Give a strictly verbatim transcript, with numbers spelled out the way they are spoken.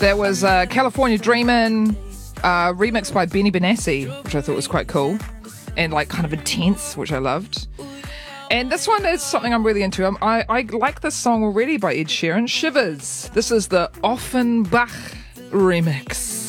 That was uh, California Dreamin', uh, remixed by Benny Benassi, which I thought was quite cool and like kind of intense, which I loved. And this one is something I'm really into. I, I like this song already by Ed Sheeran, Shivers. This is the Offenbach remix.